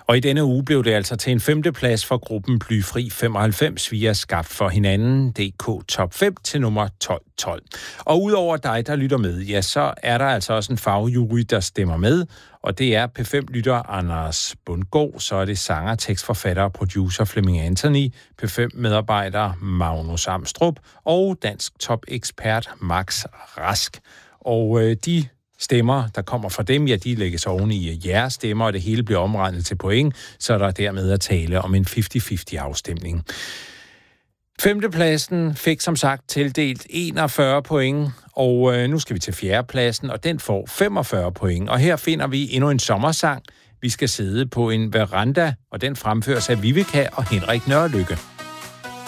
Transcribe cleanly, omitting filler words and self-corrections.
Og i denne uge blev det altså til en 5. plads for gruppen Blyfri 95 via Skabt for hinanden, DK Top 5 til nummer 1212. Og udover dig, der lytter med, ja, så er der altså også en fagjury, der stemmer med, og det er P5-lytter Anders Bundgaard, så er det sanger, tekstforfatter og producer Flemming Anthony, P5-medarbejder Magnus Amstrup og dansk top-ekspert Max Rask. Og de stemmer, der kommer fra dem, ja, de lægges oven i jeres stemmer, og det hele bliver omregnet til point, så der er dermed at tale om en 50-50 afstemning. 5. pladsen fik som sagt tildelt 41 point, og nu skal vi til 4. pladsen, og den får 45 point. Og her finder vi endnu en sommersang. Vi skal sidde på en veranda, og den fremføres af Vivica og Henrik Nørlykke.